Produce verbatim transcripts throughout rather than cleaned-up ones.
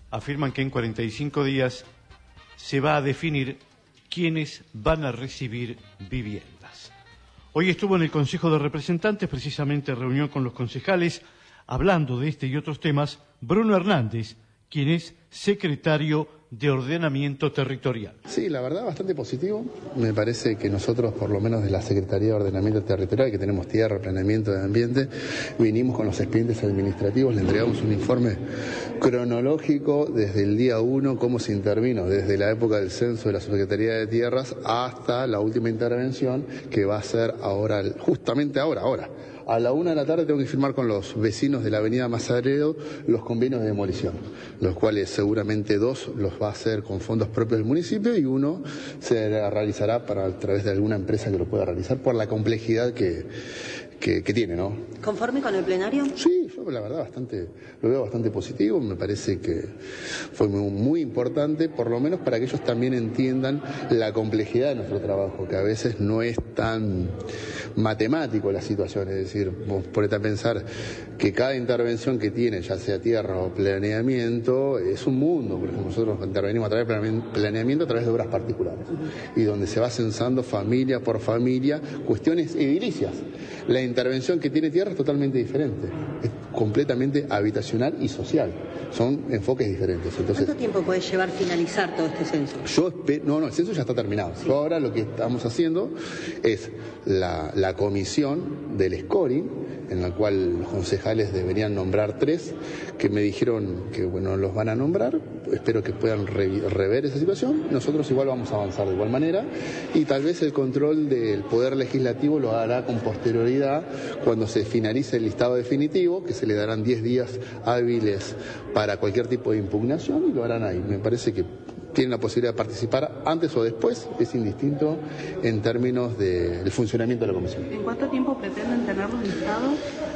afirman que en cuarenta y cinco días se va a definir quiénes van a recibir viviendas. Hoy estuvo en el Consejo de Representantes, precisamente reunión con los concejales, hablando de este y otros temas, Bruno Hernández, quien es secretario de Ordenamiento Territorial. Sí, la verdad, bastante positivo. Me parece que nosotros, por lo menos de la Secretaría de Ordenamiento Territorial, que tenemos tierra, planeamiento de ambiente, vinimos con los expedientes administrativos, le entregamos un informe cronológico desde el día uno, cómo se intervino, desde la época del censo de la Secretaría de Tierras hasta la última intervención, que va a ser ahora, justamente ahora, ahora. A la una de la tarde tengo que firmar con los vecinos de la avenida Mazarredo los convenios de demolición, los cuales seguramente dos los va a hacer con fondos propios del municipio y uno se realizará para, a través de alguna empresa que lo pueda realizar por la complejidad que, que, que tiene, ¿no? ¿Conforme con el plenario? Sí, yo la verdad bastante, lo veo bastante positivo, me parece que fue muy, muy importante, por lo menos para que ellos también entiendan la complejidad de nuestro trabajo, que a veces no es tan matemático la situación, es decir, vos ponete a pensar que cada intervención que tiene, ya sea tierra o planeamiento, es un mundo. Por ejemplo, nosotros intervenimos a través de planeamiento a través de obras particulares, y donde se va censando familia por familia, cuestiones edilicias. La intervención que tiene tierra es totalmente diferente, es completamente habitacional y social, son enfoques diferentes. Entonces, ¿cuánto tiempo puede llevar finalizar todo este censo? Yo espero, no, no, el censo ya está terminado. Sí. Yo ahora lo que estamos haciendo es la, la comisión del scoring, en la cual los concejales deberían nombrar tres, que me dijeron que bueno, los van a nombrar, espero que puedan re, rever esa situación, nosotros igual vamos a avanzar de igual manera, y tal vez el control del Poder Legislativo lo hará con posterioridad cuando se finalice el listado definitivo, que se le darán diez días hábiles para cualquier tipo de impugnación, y lo harán ahí. Me parece que tienen la posibilidad de participar antes o después, es indistinto en términos del funcionamiento de la comisión. ¿En cuánto tiempo pretenden tenerlos listados?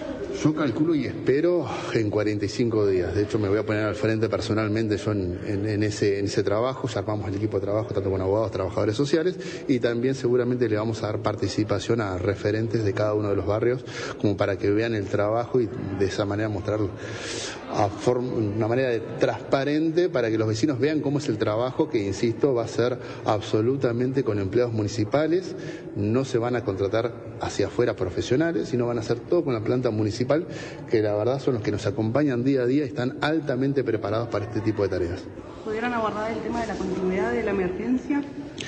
Yo calculo y espero en cuarenta y cinco días. De hecho, me voy a poner al frente personalmente yo en, en, en, ese, en ese trabajo. Ya armamos el equipo de trabajo, tanto con abogados, trabajadores sociales, y también seguramente le vamos a dar participación a referentes de cada uno de los barrios, como para que vean el trabajo y de esa manera mostrarlo a forma, una manera de transparente, para que los vecinos vean cómo es el trabajo, que insisto, va a ser absolutamente con empleados municipales, no se van a contratar hacia afuera profesionales, sino van a hacer todo con la planta municipal, que la verdad son los que nos acompañan día a día y están altamente preparados para este tipo de tareas. ¿Pudieran abordar el tema de la continuidad de la emergencia?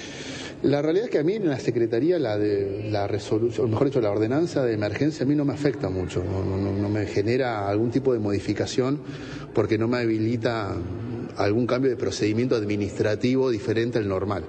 La realidad es que a mí en la Secretaría la de la resolución, o mejor dicho, la ordenanza de emergencia a mí no me afecta mucho, no, no, no me genera algún tipo de modificación porque no me habilita algún cambio de procedimiento administrativo diferente al normal.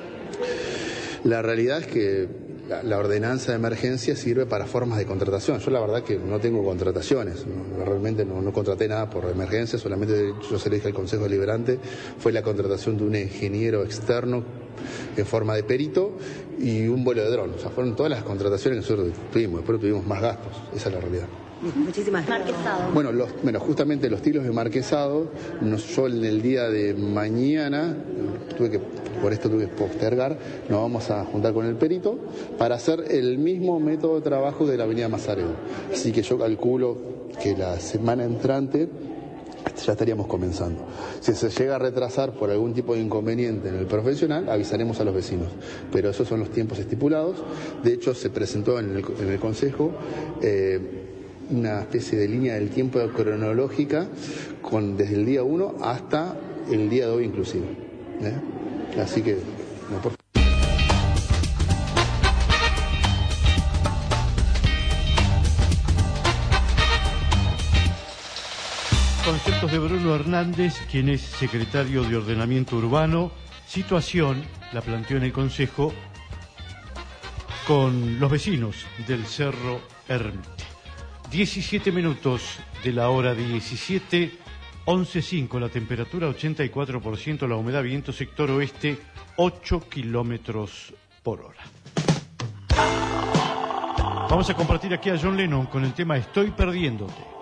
La realidad es que la, la ordenanza de emergencia sirve para formas de contratación. Yo la verdad que no tengo contrataciones, no, realmente no, no contraté nada por emergencia, solamente yo se le dije al Consejo Deliberante, fue la contratación de un ingeniero externo en forma de perito y un vuelo de dron. O sea, fueron todas las contrataciones que nosotros tuvimos, después tuvimos más gastos, esa es la realidad. Muchísimas gracias. Marquesado. Bueno, los, bueno, justamente los tilos de marquesado, nos, yo en el día de mañana, tuve que, por esto tuve que postergar, nos vamos a juntar con el perito para hacer el mismo método de trabajo de la avenida Mazarredo. Así que yo calculo que la semana entrante ya estaríamos comenzando. Si se llega a retrasar por algún tipo de inconveniente en el profesional, avisaremos a los vecinos. Pero esos son los tiempos estipulados. De hecho, se presentó en el, en el Consejo eh, una especie de línea del tiempo cronológica con, desde el día uno hasta el día de hoy inclusive. ¿Eh? Así que, no, por favor. Conceptos de Bruno Hernández, quien es secretario de Ordenamiento Urbano. Situación la planteó en el Consejo con los vecinos del Cerro Ermite. diecisiete minutos de la hora diecisiete, once cinco, la temperatura ochenta y cuatro por ciento, la humedad, viento sector oeste, ocho kilómetros por hora. Vamos a compartir aquí a John Lennon con el tema Estoy perdiéndote.